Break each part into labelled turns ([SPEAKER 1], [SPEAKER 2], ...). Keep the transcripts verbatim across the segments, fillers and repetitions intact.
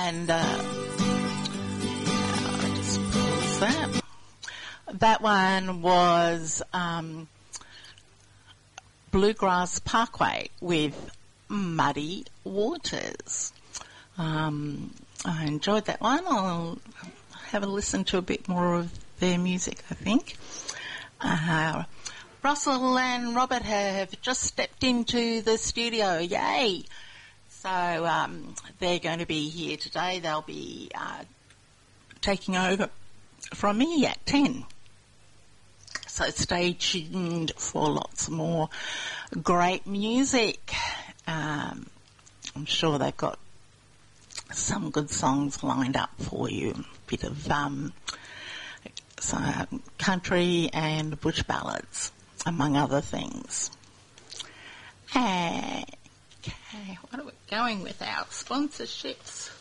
[SPEAKER 1] and uh, I just pause that. That one was um, Bluegrass Parkway with Muddy Waters. Um, I enjoyed that one. I'll have a listen to a bit more of their music, I think. Uh, Russell and Robert have just stepped into the studio. Yay! So um, they're going to be here today. They'll be uh, taking over from me at ten. So stay tuned for lots more great music. Um, I'm sure they've got some good songs lined up for you. A bit of um, so, country and bush ballads, among other things. Okay, what are we going with our sponsorships?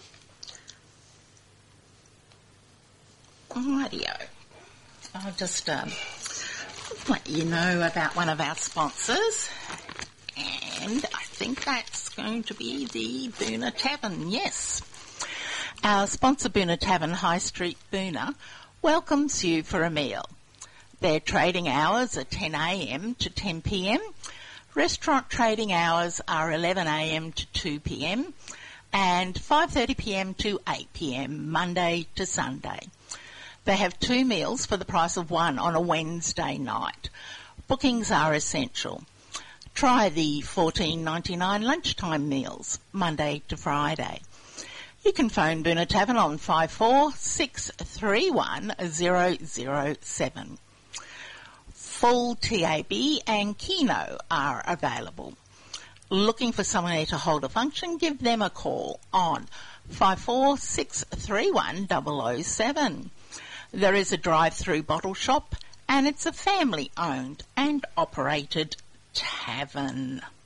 [SPEAKER 1] Radio. I'll just um, let you know about one of our sponsors, and I think that's going to be the Boona Tavern. Yes, our sponsor Boona Tavern, High Street Boona, welcomes you for a meal. Their trading hours are ten a m to ten p m. Restaurant trading hours are eleven a m to two p m and five thirty p m to eight p m Monday to Sunday. They have two meals for the price of one on a Wednesday night. Bookings are essential. Try the fourteen ninety-nine lunchtime meals, Monday to Friday. You can phone Boona Tavern on five four six three one zero zero seven. Full T A B and Keno are available. Looking for someone there to hold a function? Give them a call on five four six three one zero zero seven. There is a drive-through bottle shop, and it's a family-owned and operated tavern.